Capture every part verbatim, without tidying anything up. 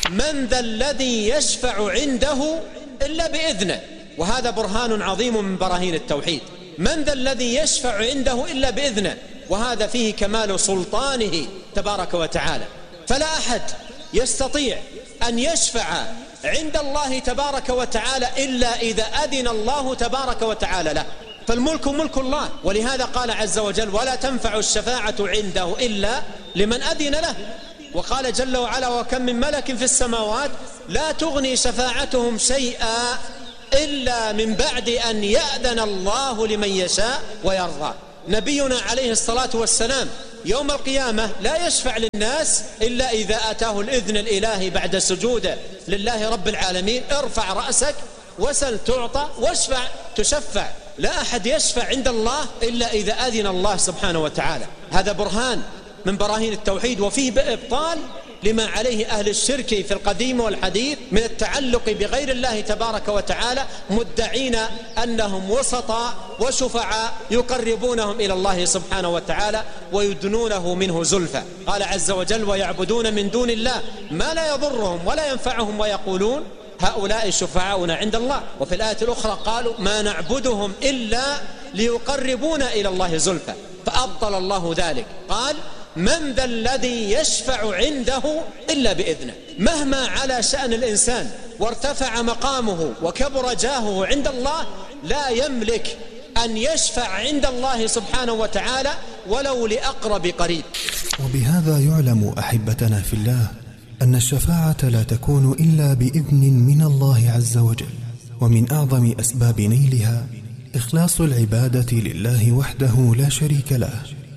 من ذا الذي يشفع عنده إلا بإذنه، وهذا برهان عظيم من براهين التوحيد. من ذا الذي يشفع عنده إلا بإذنه، وهذا فيه كمال سلطانه تبارك وتعالى. فلا أحد يستطيع أن يشفع عند الله تبارك وتعالى إلا إذا أذن الله تبارك وتعالى له، فالملك ملك الله. ولهذا قال عز وجل: ولا تنفع الشفاعة عنده إلا لمن أذن له. وقال جل وعلا: وكم من ملك في السماوات لا تغني شفاعتهم شيئا إلا من بعد أن يأذن الله لمن يشاء ويرضى. نبينا عليه الصلاة والسلام يوم القيامة لا يشفع للناس إلا إذا آتاه الإذن الإلهي بعد سجوده لله رب العالمين: ارفع رأسك وسل تعطى واشفع تشفع. لا أحد يشفع عند الله إلا إذا أذن الله سبحانه وتعالى. هذا برهان من براهين التوحيد، وفيه إبطال لما عليه أهل الشرك في القديم والحديث من التعلق بغير الله تبارك وتعالى، مدعين أنهم وسطاء وشفعاء يقربونهم إلى الله سبحانه وتعالى ويدنونه منه زلفى. قال عز وجل: ويعبدون من دون الله ما لا يضرهم ولا ينفعهم ويقولون هؤلاء شفعاؤنا عند الله. وفي الآية الأخرى قالوا: ما نعبدهم إلا ليقربونا إلى الله زلفى، فأبطل الله ذلك. قال: من ذا الذي يشفع عنده إلا بإذنه. مهما على شأن الإنسان وارتفع مقامه وكبر جاهه عند الله، لا يملك أن يشفع عند الله سبحانه وتعالى ولو لأقرب قريب. وبهذا يعلم أحبتنا في الله أن الشفاعة لا تكون إلا بإذن من الله عز وجل، ومن أعظم أسباب نيلها إخلاص العبادة لله وحده لا شريك له،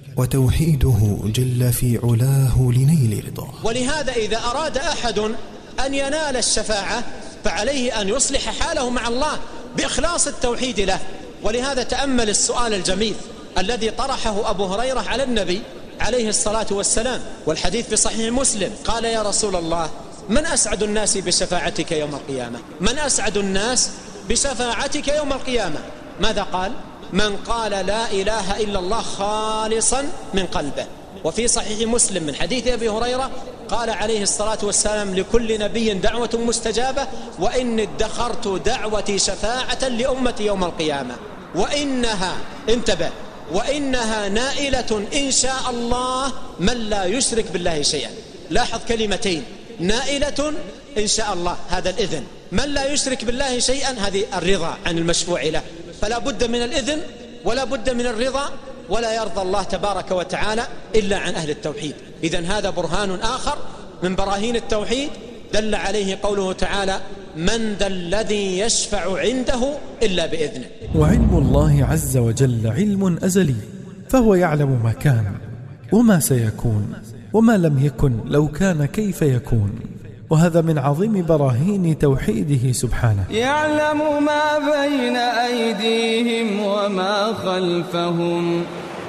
وتوحيده جل في علاه لنيل رضاه. ولهذا إذا أراد أحد أن ينال الشفاعة فعليه أن يصلح حاله مع الله بإخلاص التوحيد له. ولهذا تأمل السؤال الجميل الذي طرحه أبو هريرة على النبي عليه الصلاة والسلام، والحديث في صحيح مسلم. قال: يا رسول الله، من أسعد الناس بشفاعتك يوم القيامة؟ من أسعد الناس بشفاعتك يوم القيامة؟ ماذا قال؟ من قال لا إله إلا الله خالصا من قلبه. وفي صحيح مسلم من حديث أبي هريرة قال عليه الصلاة والسلام: لكل نبي دعوة مستجابة، وإني ادخرت دعوتي شفاعة لأمتي يوم القيامة، وإنها، انتبه، وإنها نائلة إن شاء الله من لا يشرك بالله شيئا. لاحظ كلمتين: نائلة إن شاء الله، هذا الإذن، من لا يشرك بالله شيئا، هذه الرضا عن المشفوع له. فلا بد من الإذن ولا بد من الرضا، ولا يرضى الله تبارك وتعالى إلا عن أهل التوحيد. إذن هذا برهان آخر من براهين التوحيد دل عليه قوله تعالى: من ذا الذي يشفع عنده إلا بإذنه. وعلم الله عز وجل علم أزلي، فهو يعلم ما كان وما سيكون وما لم يكن لو كان كيف يكون، وهذا من عظيم براهين توحيده سبحانه. يعلم ما بين أيديهم وما خلفهم.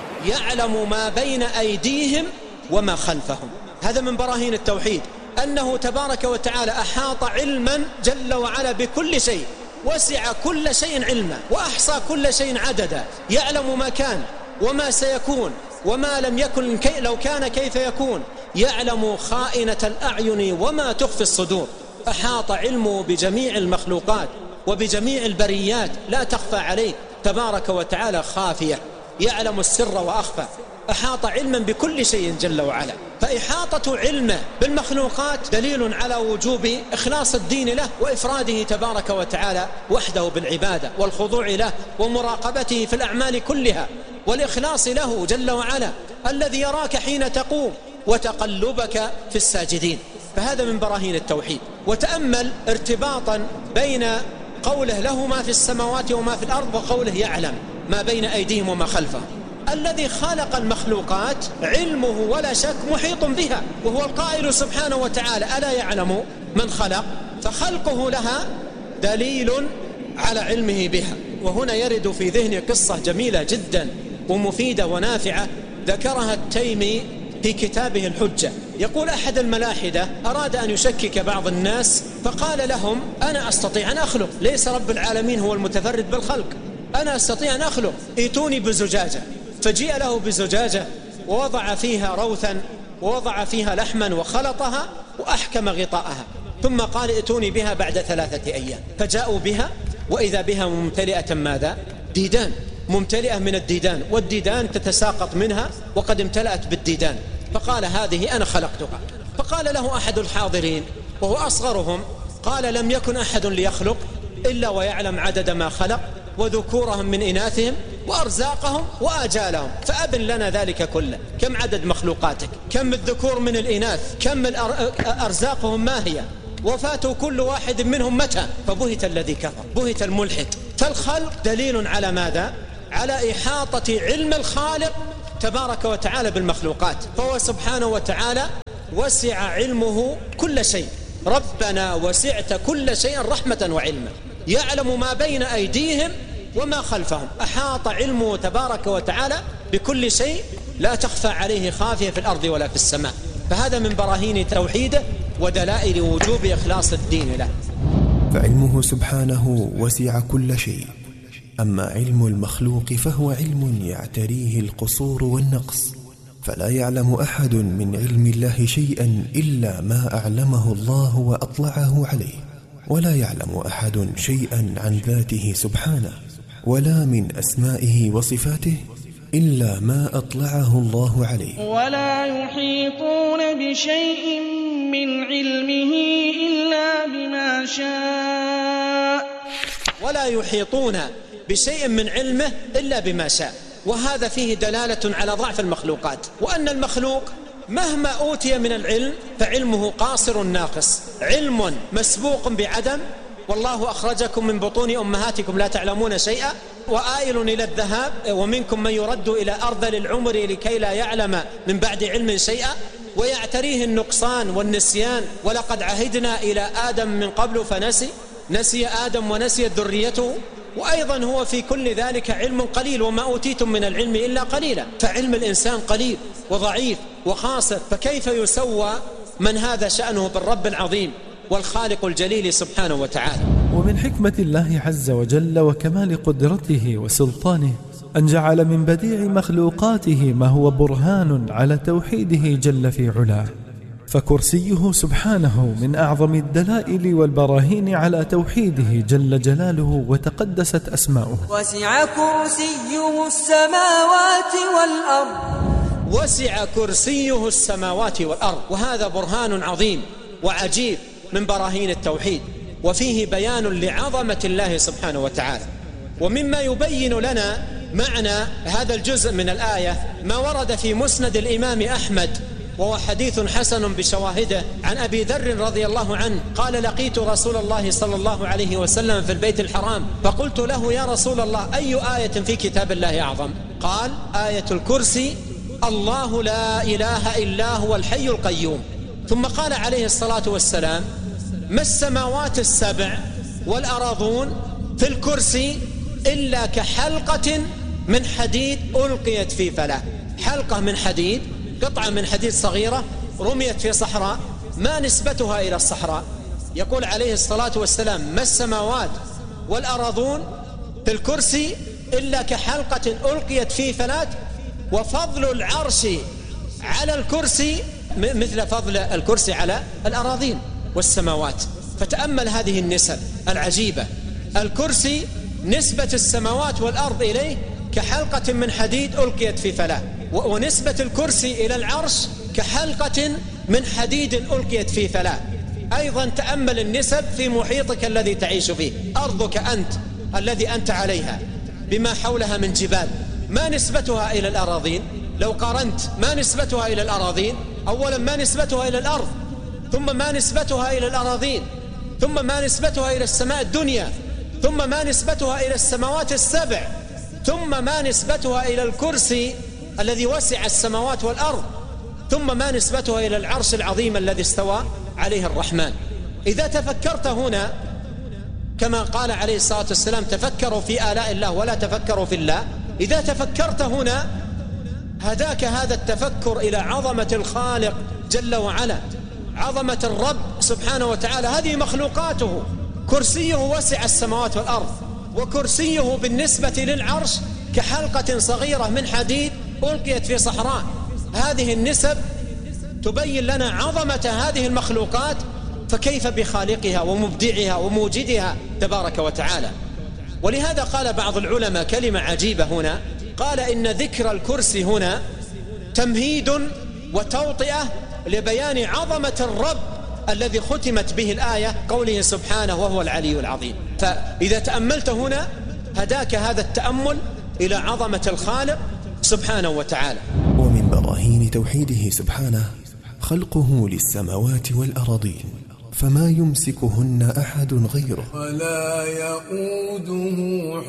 يعلم ما بين أيديهم وما خلفهم، هذا من براهين التوحيد، أنه تبارك وتعالى أحاط علما جل وعلا بكل شيء، وسع كل شيء علما، وأحصى كل شيء عددا. يعلم ما كان وما سيكون وما لم يكن كي لو كان كيف يكون. يعلم خائنة الأعين وما تخفي الصدور. أحاط علمه بجميع المخلوقات وبجميع البريات، لا تخفى عليه تبارك وتعالى خافية. يعلم السر وأخفى، أحاط علما بكل شيء جل وعلا. فإحاطة علمه بالمخلوقات دليل على وجوب إخلاص الدين له وإفراده تبارك وتعالى وحده بالعبادة والخضوع له ومراقبته في الأعمال كلها، والإخلاص له جل وعلا الذي يراك حين تقوم وتقلبك في الساجدين. فهذا من براهين التوحيد. وتأمل ارتباطا بين قوله له ما في السماوات وما في الأرض وقوله يعلم ما بين أيديهم وما خلفهم. الذي خلق المخلوقات علمه ولا شك محيط بها، وهو القائل سبحانه وتعالى: ألا يعلم من خلق؟ فخلقه لها دليل على علمه بها. وهنا يرد في ذهني قصة جميلة جدا ومفيدة ونافعة ذكرها التيمي في كتابه الحجة. يقول: أحد الملاحدة أراد أن يشكك بعض الناس فقال لهم: أنا أستطيع أن أخلق، ليس رب العالمين هو المتفرد بالخلق، أنا أستطيع أن أخلق، ائتوني بزجاجة. فجيء له بزجاجة ووضع فيها روثا ووضع فيها لحما وخلطها وأحكم غطاءها، ثم قال ائتوني بها بعد ثلاثة أيام، فجاءوا بها وإذا بها ممتلئة ماذا؟ ديدان، ممتلئة من الديدان، والديدان تتساقط منها وقد امتلأت بالديدان. فقال هذه أنا خلقتها. فقال له أحد الحاضرين وهو أصغرهم، قال لم يكن أحد ليخلق إلا ويعلم عدد ما خلق وذكورهم من إناثهم وأرزاقهم وآجالهم، فأبن لنا ذلك كله. كم عدد مخلوقاتك؟ كم الذكور من الإناث؟ كم أرزاقهم ما هي؟ وفاة كل واحد منهم متى؟ فبهت الذي كفر، بهت الملحد. فالخلق دليل على ماذا؟ على إحاطة علم الخالق تبارك وتعالى بالمخلوقات، فهو سبحانه وتعالى وسع علمه كل شيء. ربنا وسعت كل شيء رحمة وعلما، يعلم ما بين أيديهم وما خلفهم. أحاط علمه تبارك وتعالى بكل شيء، لا تخفى عليه خافية في الأرض ولا في السماء. فهذا من براهين توحيده ودلائل وجوب إخلاص الدين له. فعلمه سبحانه وسع كل شيء، أما علم المخلوق فهو علم يعتريه القصور والنقص، فلا يعلم أحد من علم الله شيئا إلا ما أعلمه الله وأطلعه عليه، ولا يعلم أحد شيئا عن ذاته سبحانه ولا من أسمائه وصفاته إلا ما أطلعه الله عليه. ولا يحيطون بشيء من علمه إلا بما شاء. ولا يحيطون بشيء من علمه إلا بما شاء. وهذا فيه دلالة على ضعف المخلوقات، وأن المخلوق مهما أوتي من العلم فعلمه قاصر ناقص، علم مسبوق بعدم. والله أخرجكم من بطون أمهاتكم لا تعلمون شيئا وآئل إلى الذهاب ومنكم من يرد إلى أرذل العمر لكي لا يعلم من بعد علم شيئا، ويعتريه النقصان والنسيان. ولقد عهدنا إلى آدم من قبل فنسي، نسي آدم ونسيت ذريته. وأيضا هو في كل ذلك علم قليل، وما أوتيتم من العلم إلا قليلا. فعلم الإنسان قليل وضعيف وخاسر، فكيف يسوى من هذا شأنه بالرب العظيم والخالق الجليل سبحانه وتعالى؟ ومن حكمة الله عز وجل وكمال قدرته وسلطانه أن جعل من بديع مخلوقاته ما هو برهان على توحيده جل في علاه، فكرسيه سبحانه من أعظم الدلائل والبراهين على توحيده جل جلاله وتقدست أسماؤه. وسع كرسيه السماوات والأرض. وسع كرسيه السماوات والأرض، وهذا برهان عظيم وعجيب من براهين التوحيد، وفيه بيان لعظمة الله سبحانه وتعالى. ومما يبين لنا معنى هذا الجزء من الآية ما ورد في مسند الإمام أحمد، وهو حديث حسن بشواهده، عن أبي ذر رضي الله عنه قال: لقيت رسول الله صلى الله عليه وسلم في البيت الحرام فقلت له: يا رسول الله، أي آية في كتاب الله أعظم؟ قال: آية الكرسي، الله لا إله إلا هو الحي القيوم. ثم قال عليه الصلاة والسلام: ما السماوات السبع والأراضون في الكرسي إلا كحلقة من حديد ألقيت في فلاة. حلقة من حديد، قطعة من حديد صغيرة رميت في صحراء، ما نسبتها إلى الصحراء؟ يقول عليه الصلاة والسلام: ما السماوات والأراضون في الكرسي إلا كحلقة ألقيت في فلاة، وفضل العرش على الكرسي مثل فضل الكرسي على الأراضين والسماوات. فتأمل هذه النسب العجيبة. الكرسي نسبة السماوات والأرض إليه كحلقة من حديد ألقيت في فلاة، ونسبة الكرسي إلى العرش كحلقة من حديد ألقيت في فلاة. أيضا تأمل النسب في محيطك الذي تعيش فيه، أرضك أنت الذي أنت عليها بما حولها من جبال، ما نسبتها إلى الأراضين؟ لو قارنت ما نسبتها إلى الأراضين؟ أولا ما نسبتها إلى الأرض، ثم ما نسبتها إلى الأراضين، ثم ما نسبتها إلى السماء الدنيا، ثم ما نسبتها إلى السماوات السبع، ثم ما نسبتها إلى الكرسي الذي وسع السماوات والأرض، ثم ما نسبتها إلى العرش العظيم الذي استوى عليه الرحمن. إذا تفكرت هنا كما قال عليه الصلاة والسلام: تفكروا في آلاء الله ولا تفكروا في الله. إذا تفكرت هنا هداك هذا التفكر إلى عظمة الخالق جل وعلا، عظمة الرب سبحانه وتعالى. هذه مخلوقاته، كرسيه وسع السماوات والأرض، وكرسيه بالنسبة للعرش كحلقة صغيرة من حديد ألقيت في صحراء. هذه النسب تبين لنا عظمة هذه المخلوقات فكيف بخالقها ومبدعها وموجدها تبارك وتعالى؟ ولهذا قال بعض العلماء كلمة عجيبة هنا، قال إن ذكر الكرسي هنا تمهيد وتوطئة لبيان عظمة الرب الذي ختمت به الآية، قوله سبحانه وهو العلي العظيم. فإذا تأملت هنا هداك هذا التأمل إلى عظمة الخالق سبحانه وتعالى. ومن براهين توحيده سبحانه خلقه للسماوات والأراضين، فما يمسكهن أحد غيره، ولا يؤوده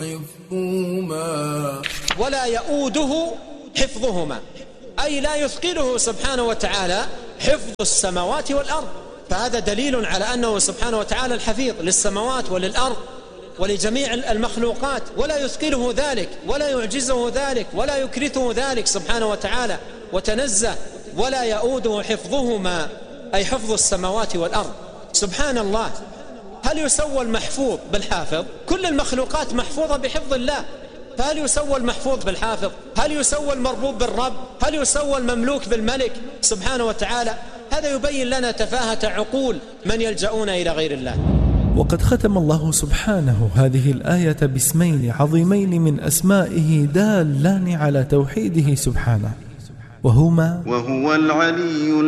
حفظهما ولا يؤوده حفظهما، أي لا يثقله سبحانه وتعالى حفظ السماوات والأرض. فهذا دليل على أنه سبحانه وتعالى الحفيظ للسماوات وللأرض ولجميع المخلوقات، ولا يثقله ذلك ولا يعجزه ذلك ولا يكرثه ذلك سبحانه وتعالى وتنزه. ولا يؤوده حفظهما أي حفظ السماوات والأرض. سبحان الله، هل يسوى المحفوظ بالحافظ؟ كل المخلوقات محفوظة بحفظ الله، فهل يسوى المحفوظ بالحافظ؟ هل يسوى المربوب بالرب؟ هل يسوى المملوك بالملك سبحانه وتعالى؟ هذا يبين لنا تفاهة عقول من يلجؤون إلى غير الله. وقد ختم الله سبحانه هذه الآية باسمين عظيمين من أسمائه دالان على توحيده سبحانه، وهما وهو العلي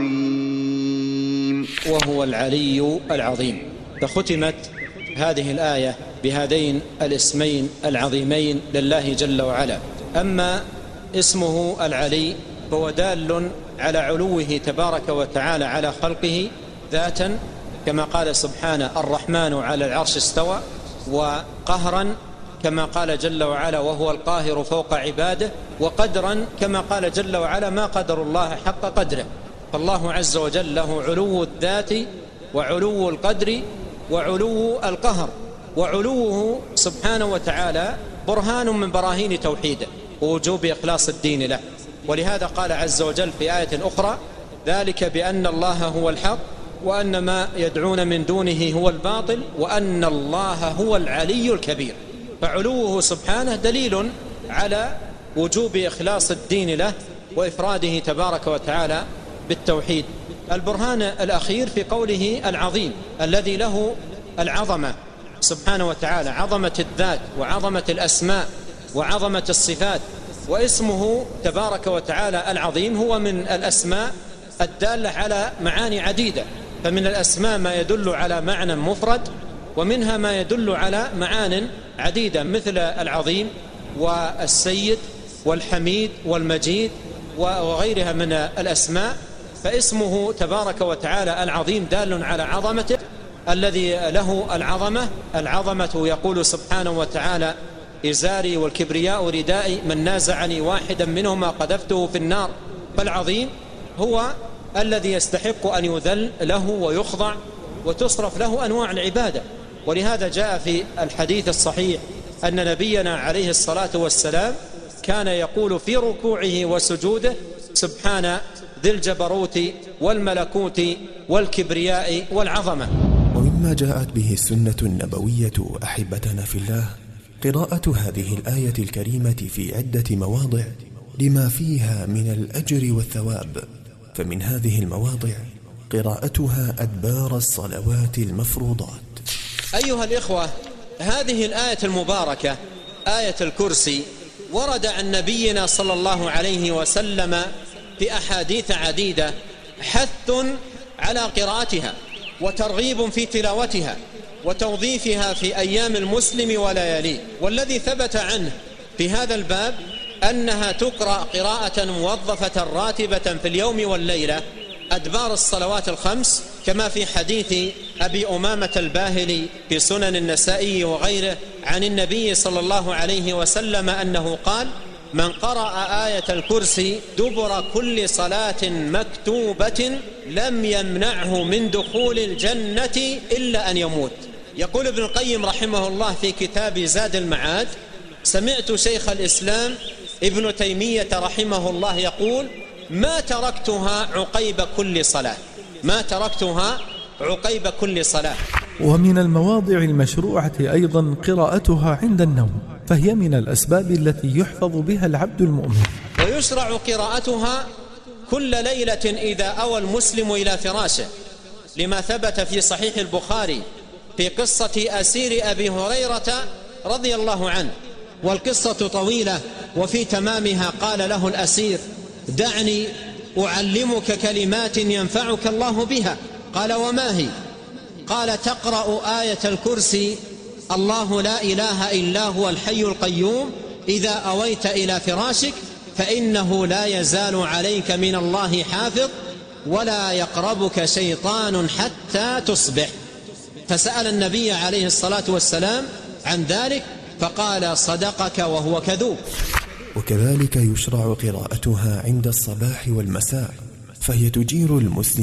العظيم. وهو العلي العظيم. فختمت هذه الآية بهذين الاسمين العظيمين لله جل وعلا. أما اسمه العلي فهو دال على علوه تبارك وتعالى على خلقه ذاتا، كما قال سبحانه الرحمن على العرش استوى، وقهرا كما قال جل وعلا وهو القاهر فوق عباده، وقدرا كما قال جل وعلا ما قدر الله حق قدره. فالله عز وجل له علو الذات وعلو القدر وعلو القهر، وعلوه سبحانه وتعالى برهان من براهين توحيده ووجوب إخلاص الدين له. ولهذا قال عز وجل في آية أخرى ذلك بأن الله هو الحق وأن ما يدعون من دونه هو الباطل وأن الله هو العلي الكبير. فعلوه سبحانه دليل على وجوب إخلاص الدين له وإفراده تبارك وتعالى بالتوحيد. البرهان الأخير في قوله العظيم الذي له العظمة سبحانه وتعالى، عظمة الذات وعظمة الأسماء وعظمة الصفات. واسمه تبارك وتعالى العظيم هو من الأسماء الدالة على معاني عديدة، فمن الأسماء ما يدل على معنى مفرد، ومنها ما يدل على معان عديدة مثل العظيم والسيد والحميد والمجيد وغيرها من الأسماء. فاسمه تبارك وتعالى العظيم دال على عظمته الذي له العظمة. العظمة يقول سبحانه وتعالى إزاري والكبرياء ردائي من نازعني واحدا منهما قذفته في النار. فالعظيم هو الذي يستحق أن يذل له ويخضع وتصرف له أنواع العبادة. ولهذا جاء في الحديث الصحيح أن نبينا عليه الصلاة والسلام كان يقول في ركوعه وسجوده سبحان ذي الجبروت والملكوت والكبرياء والعظمة. ومما جاءت به السنة النبوية أحبتنا في الله قراءة هذه الآية الكريمة في عدة مواضع لما فيها من الأجر والثواب. فمن هذه المواضع قراءتها أدبار الصلوات المفروضات. أيها الإخوة، هذه الآية المباركة آية الكرسي ورد عن نبينا صلى الله عليه وسلم في أحاديث عديدة حث على قراءتها وترغيب في تلاوتها وتوظيفها في أيام المسلم ولياليه. والذي ثبت عنه في هذا الباب أنها تقرأ قراءة موظفة راتبة في اليوم والليلة أدبار الصلوات الخمس، كما في حديث أبي أمامة الباهلي في سنن النسائي وغيره عن النبي صلى الله عليه وسلم أنه قال من قرأ آية الكرسي دبر كل صلاة مكتوبة لم يمنعه من دخول الجنة إلا أن يموت. يقول ابن القيم رحمه الله في كتاب زاد المعاد سمعت شيخ الإسلام ابن تيمية رحمه الله يقول ما تركتها عقيب كل صلاة، ما تركتها عقيب كل صلاة. ومن المواضع المشروعة أيضا قراءتها عند النوم، فهي من الأسباب التي يحفظ بها العبد المؤمن. ويشرع قراءتها كل ليلة إذا أوى المسلم إلى فراشه، لما ثبت في صحيح البخاري في قصة أسير أبي هريرة رضي الله عنه، والقصة طويلة، وفي تمامها قال له الأسير: دعني أعلمك كلمات ينفعك الله بها. قال: وما هي؟ قال: تقرأ آية الكرسي: الله لا إله إلا هو الحي القيوم، إذا أويت إلى فراشك فإنه لا يزال عليك من الله حافظ، ولا يقربك شيطان حتى تصبح. فسأل النبي عليه الصلاة والسلام عن ذلك فقال: صدقك وهو كذوب. وكذلك يشرع قراءتها عند الصباح والمساء، فهي تجير المسلم